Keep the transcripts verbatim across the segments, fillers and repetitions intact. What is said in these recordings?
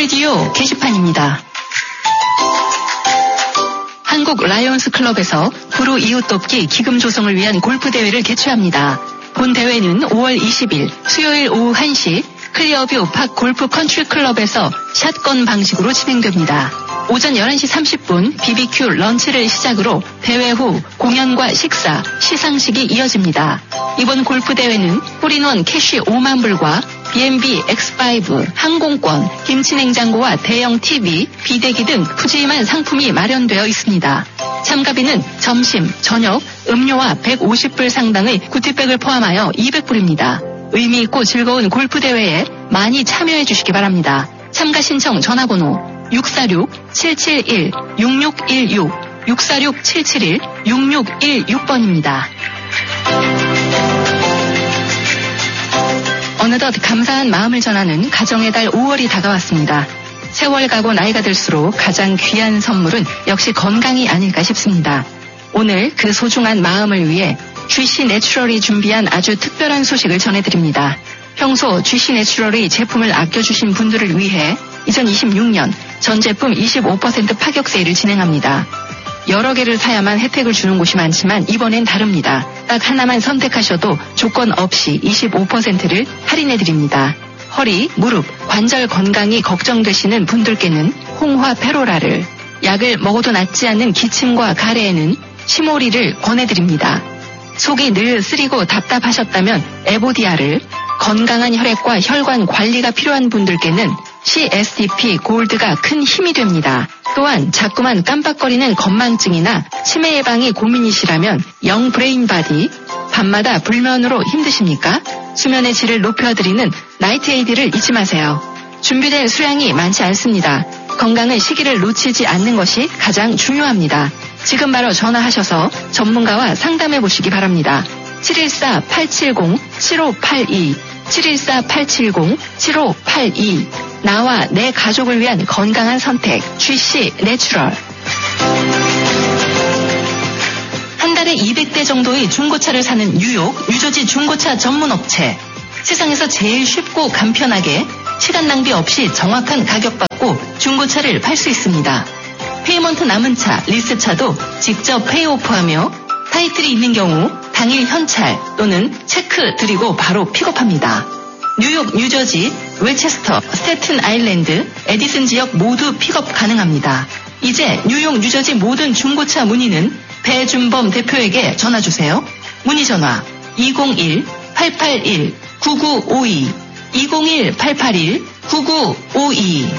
K라디오 게시판입니다. 한국 라이온스 클럽에서 프로 이웃 돕기 기금 조성을 위한 골프 대회를 개최합니다. 본 대회는 오월 이십일 수요일 오후 한 시 클리어뷰 팍 골프 컨트리 클럽에서 샷건 방식으로 진행됩니다. 오전 열한 시 삼십 분 비비큐 런치를 시작으로 대회 후 공연과 식사, 시상식이 이어집니다. 이번 골프 대회는 홀인원 캐시 오만 불과 비앤비 엑스 파이브, 항공권, 김치냉장고와 대형 티비, 비대기 등 푸짐한 상품이 마련되어 있습니다. 참가비는 점심, 저녁, 음료와 백오십 불 상당의 구티백을 포함하여 이백 불입니다. 의미 있고 즐거운 골프 대회에 많이 참여해 주시기 바랍니다. 참가 신청 전화번호 육사육 칠칠일 육육일육, 육사육 칠칠일 육육일육 번입니다. 어느덧 감사한 마음을 전하는 가정의 달 오월이 다가왔습니다. 세월 가고 나이가 들수록 가장 귀한 선물은 역시 건강이 아닐까 싶습니다. 오늘 그 소중한 마음을 위해 쥐씨 내추럴이 준비한 아주 특별한 소식을 전해드립니다. 평소 쥐씨 내추럴의 제품을 아껴주신 분들을 위해 이천이십육 년 전 제품 이십오 퍼센트 파격 세일을 진행합니다. 여러 개를 사야만 혜택을 주는 곳이 많지만 이번엔 다릅니다. 딱 하나만 선택하셔도 조건 없이 이십오 퍼센트를 할인해드립니다. 허리, 무릎, 관절 건강이 걱정되시는 분들께는 홍화 페로라를, 약을 먹어도 낫지 않는 기침과 가래에는 시모리를 권해드립니다. 속이 늘 쓰리고 답답하셨다면 에보디아를, 건강한 혈액과 혈관 관리가 필요한 분들께는 씨에스디피 골드가 큰 힘이 됩니다. 또한 자꾸만 깜빡거리는 건망증이나 치매 예방이 고민이시라면 영 브레인바디, 밤마다 불면으로 힘드십니까? 수면의 질을 높여드리는 나이트에이드를 잊지 마세요. 준비된 수량이 많지 않습니다. 건강은 시기를 놓치지 않는 것이 가장 중요합니다. 지금 바로 전화하셔서 전문가와 상담해 보시기 바랍니다. 칠일사 팔칠공 칠오팔이, 칠일사 팔칠공 칠오팔이. 나와 내 가족을 위한 건강한 선택, 쥐씨 내추럴. 한 달에 이백 대 정도의 중고차를 사는 뉴욕, 뉴저지 중고차 전문 업체. 세상에서 제일 쉽고 간편하게 시간 낭비 없이 정확한 가격 받고 중고차를 팔 수 있습니다. 페이먼트 남은 차, 리스차도 직접 페이오프하며 타이틀이 있는 경우 당일 현찰 또는 체크 드리고 바로 픽업합니다. 뉴욕, 뉴저지, 웨체스터, 스태튼 아일랜드, 에디슨 지역 모두 픽업 가능합니다. 이제 뉴욕, 뉴저지 모든 중고차 문의는 배준범 대표에게 전화주세요. 문의 전화 이공일 팔팔일 구구오이, 이공일 팔팔일 구구오이.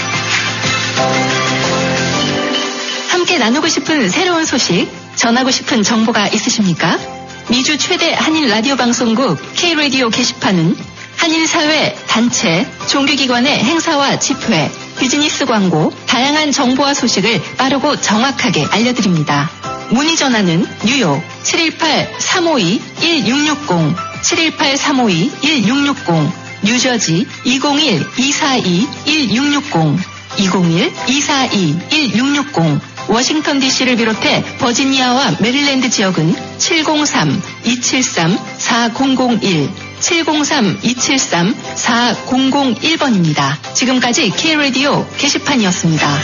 함께 나누고 싶은 새로운 소식, 전하고 싶은 정보가 있으십니까? 미주 최대 한일 라디오 방송국 K라디오 게시판은 한일사회, 단체, 종교기관의 행사와 집회, 비즈니스 광고, 다양한 정보와 소식을 빠르고 정확하게 알려드립니다. 문의 전화는 뉴욕 칠일팔 삼오이 일육육공, 칠일팔 삼오이 일육육공, 뉴저지 이공일 이사이 일육육공, 이공일 이사이 일육육공, 워싱턴 디씨를 비롯해 버지니아와 메릴랜드 지역은 칠공삼 이칠삼 사공공일, 칠공삼 이칠삼 사공공일 번입니다. 지금까지 K라디오 게시판이었습니다.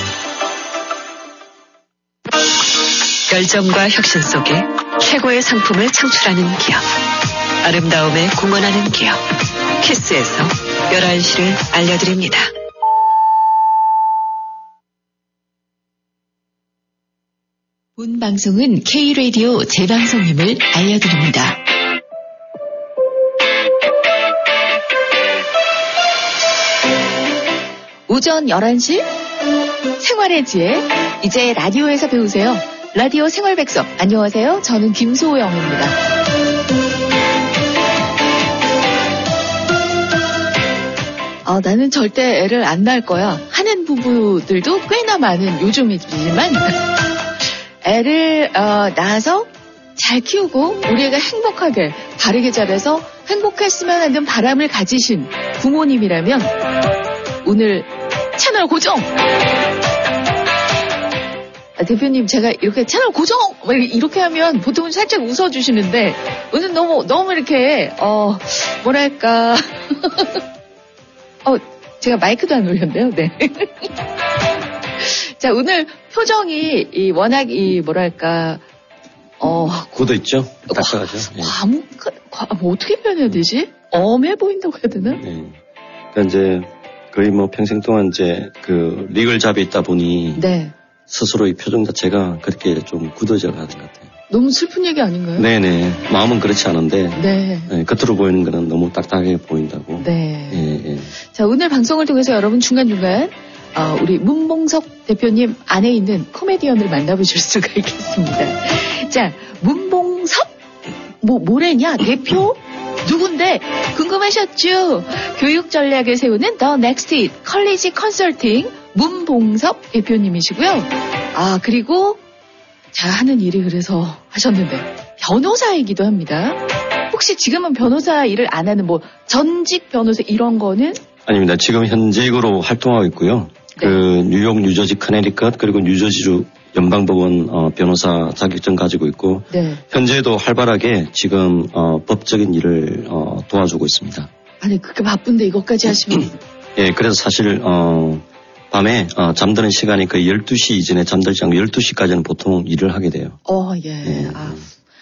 열정과 혁신 속에 최고의 상품을 창출하는 기업. 아름다움에 공헌하는 기업. 키스에서 열한 시를 알려드립니다. 본 방송은 K라디오 재방송임을 알려드립니다. 오전 열한 시 생활의 지혜, 이제 라디오에서 배우세요. 라디오 생활백석. 안녕하세요. 저는 김소영입니다. 어, 나는 절대 애를 안 낳을 거야 하는 부부들도 꽤나 많은 요즘이지만 애를 어, 낳아서 잘 키우고 우리 애가 행복하게 바르게 자라서 행복했으면 하는 바람을 가지신 부모님이라면 오늘 채널 고정! 아, 대표님, 제가 이렇게 채널 고정! 이렇게 하면 보통은 살짝 웃어주시는데, 오늘 너무, 너무 이렇게, 어, 뭐랄까. 어, 제가 마이크도 안 올렸네요. 네. 자, 오늘 표정이 이 워낙 이 뭐랄까 어 굳어 있죠. 딱딱하죠. 예. 과묵, 과, 뭐 어떻게 표현해야 되지? 엄해 보인다고 해야 되나? 네. 그러니까 이제 거의 뭐 평생 동안 이제 그 릭을 잡에 있다 보니 네. 스스로 이 표정 자체가 그렇게 좀 굳어져 가는 것 같아요. 너무 슬픈 얘기 아닌가요? 네네. 마음은 그렇지 않은데 네. 네, 겉으로 보이는 거는 너무 딱딱하게 보인다고. 네. 예, 예. 자, 오늘 방송을 통해서 여러분 중간중간 어, 우리 문봉석 대표님 안에 있는 코미디언을 만나보실 수가 있겠습니다. 자, 문봉석? 뭐, 뭐래냐? 대표? 누군데? 궁금하셨죠? 교육 전략을 세우는 The Next It 컬리지 컨설팅 문봉석 대표님이시고요. 아, 그리고 자, 하는 일이 그래서 하셨는데 변호사이기도 합니다. 혹시 지금은 변호사 일을 안 하는 뭐 전직 변호사 이런 거는? 아닙니다. 지금 현직으로 활동하고 있고요. 네. 그 뉴욕, 뉴저지, 커네리컷 그리고 뉴저지주 연방법원 어, 변호사 자격증 가지고 있고 네. 현재도 활발하게 지금 어, 법적인 일을 어, 도와주고 있습니다. 아니 그렇게 바쁜데 이것까지 하시면 예, 그래서 사실 어, 밤에 어, 잠드는 시간이 거의 열두 시 이전에 잠들지 않고 열두 시까지는 보통 일을 하게 돼요. 어, 예. 예. 아,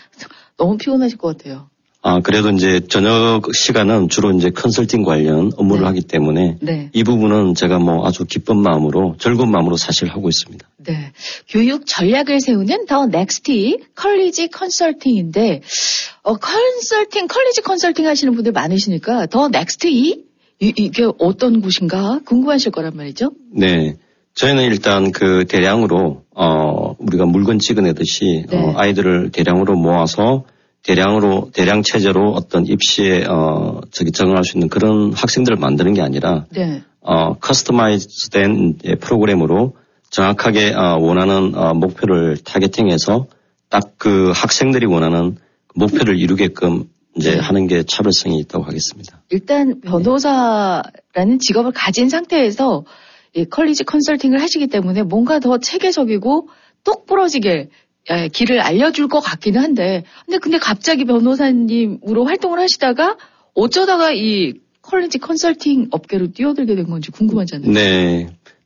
너무 피곤하실 것 같아요. 아, 그래도 이제 저녁 시간은 주로 이제 컨설팅 관련 업무를 네. 하기 때문에 네. 이 부분은 제가 뭐 아주 기쁜 마음으로 즐거운 마음으로 사실 하고 있습니다. 네. 교육 전략을 세우는 더 넥스티 컬리지 컨설팅인데, 어, 컨설팅, 컬리지 컨설팅 하시는 분들 많으시니까 더 넥스티? 이, 이게 어떤 곳인가 궁금하실 거란 말이죠. 네. 저희는 일단 그 대량으로, 어, 우리가 물건 찍어내듯이, 네. 어, 아이들을 대량으로 모아서 대량으로, 대량 체제로 어떤 입시에, 어, 저기 적응할 수 있는 그런 학생들을 만드는 게 아니라, 네. 어, 커스터마이즈 된 프로그램으로 정확하게, 어, 원하는, 어, 목표를 타겟팅해서 딱 그 학생들이 원하는 목표를 이루게끔 이제 네. 하는 게 차별성이 있다고 하겠습니다. 일단 변호사라는 직업을 가진 상태에서 이 컬리지 컨설팅을 하시기 때문에 뭔가 더 체계적이고 똑부러지게 예, 길을 알려줄 것 같기는 한데, 근데 근데 갑자기 변호사님으로 활동을 하시다가 어쩌다가 이 컬리지 컨설팅 업계로 뛰어들게 된 건지 궁금하잖아요. 네.